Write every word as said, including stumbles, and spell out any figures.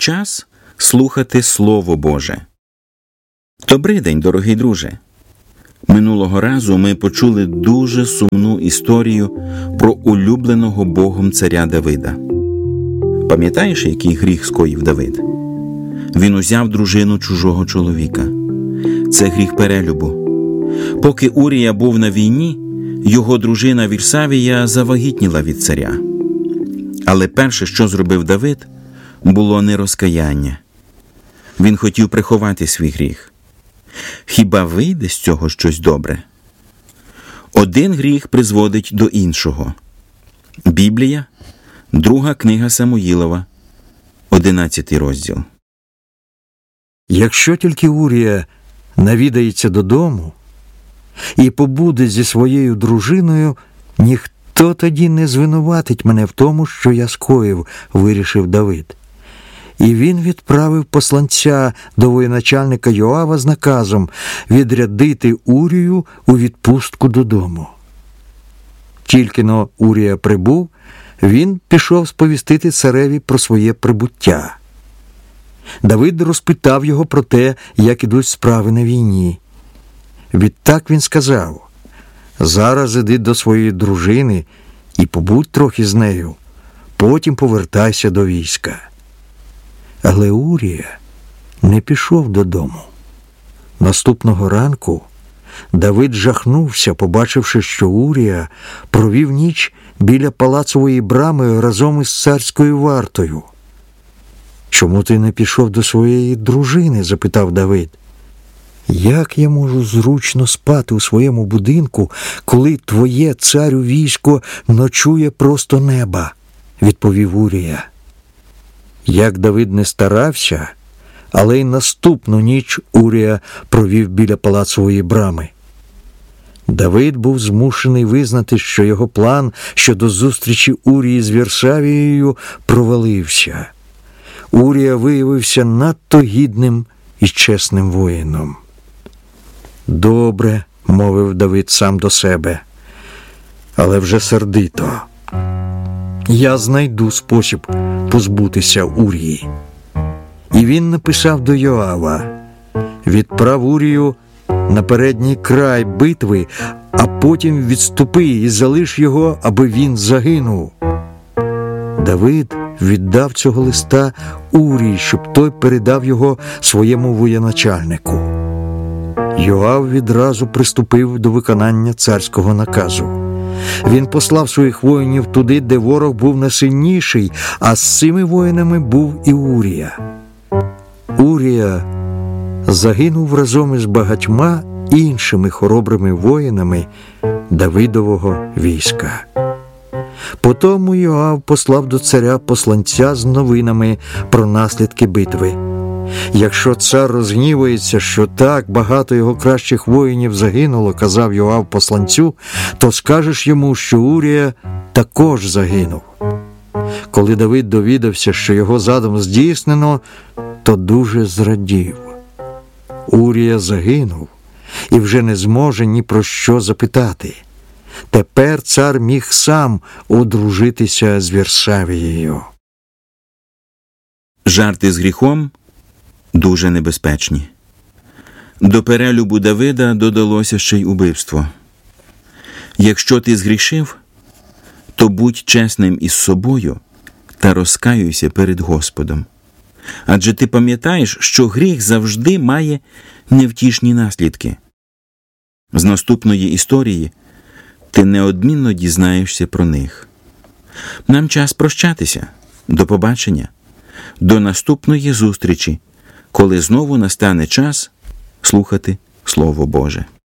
час слухати Слово Боже. Добрий день, дорогий друже! Минулого разу ми почули дуже сумну історію про улюбленого Богом царя Давида. Пам'ятаєш, який гріх скоїв Давид? Він узяв дружину чужого чоловіка. Це гріх перелюбу. Поки Урія був на війні, його дружина Вірсавія завагітніла від царя. Але перше, що зробив Давид, було не розкаяння. Він хотів приховати свій гріх. Хіба вийде з цього щось добре? Один гріх призводить до іншого. Біблія, друга книга Самуїлова, одинадцятий розділ. Якщо тільки Урія навідається додому і побуде зі своєю дружиною, ніхто тоді не звинуватить мене в тому, що я скоїв, вирішив Давид. І він відправив посланця до воєначальника Йоава з наказом відрядити Урію у відпустку додому. Тільки-но Урія прибув, він пішов сповістити цареві про своє прибуття. Давид розпитав його про те, як ідуть справи на війні. Відтак він сказав: «Зараз іди до своєї дружини і побудь трохи з нею, потім повертайся до війська». Але Урія не пішов додому. Наступного ранку Давид жахнувся, побачивши, що Урія провів ніч біля палацової брами разом із царською вартою. «Чому ти не пішов до своєї дружини?» – запитав Давид. «Як я можу зручно спати у своєму будинку, коли твоє, царю, військо ночує просто неба?» – відповів Урія. Як Давид не старався, але й наступну ніч Урія провів біля палацової брами. Давид був змушений визнати, що його план щодо зустрічі Урії з Вірсавією провалився. Урія виявився надто гідним і чесним воїном. «Добре», – мовив Давид сам до себе, але вже сердито. «Я знайду спосіб позбутися Урії». І він написав до Йоава: «Відправ Урію на передній край битви, а потім відступи і залиш його, аби він загинув». Давид віддав цього листа Урії, щоб той передав його своєму воєначальнику. Йоав відразу приступив до виконання царського наказу. Він послав своїх воїнів туди, де ворог був найсильніший, а з цими воїнами був і Урія. Урія загинув разом із багатьма іншими хоробрими воїнами Давидового війська. Потому Йоав послав до царя посланця з новинами про наслідки битви. «Якщо цар розгнівається, що так багато його кращих воїнів загинуло, – казав Йоав посланцю, – то скажеш йому, що Урія також загинув». Коли Давид довідався, що його задум здійснено, то дуже зрадів. Урія загинув і вже не зможе ні про що запитати. Тепер цар міг сам одружитися з Вірсавією. Жарти з гріхом дуже небезпечні. До перелюбу Давида додалося ще й убивство. Якщо ти згрішив, то будь чесним із собою та розкаюйся перед Господом. Адже ти пам'ятаєш, що гріх завжди має невтішні наслідки. З наступної історії ти неодмінно дізнаєшся про них. Нам час прощатися. До побачення. До наступної зустрічі, коли знову настане час слухати Слово Боже.